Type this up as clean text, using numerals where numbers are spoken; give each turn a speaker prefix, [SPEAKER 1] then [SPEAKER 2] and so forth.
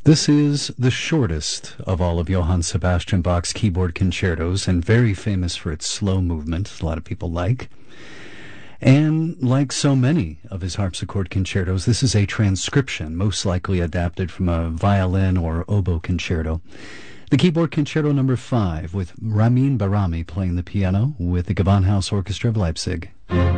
[SPEAKER 1] This is the shortest of all of Johann Sebastian Bach's keyboard concertos, and very famous for its slow movement, a lot of people like. And like so many of his harpsichord concertos, this is a transcription, most likely adapted from a violin or oboe concerto. The keyboard concerto number 5, with Ramin Bahrami playing the piano with the Gewandhaus Orchestra of Leipzig.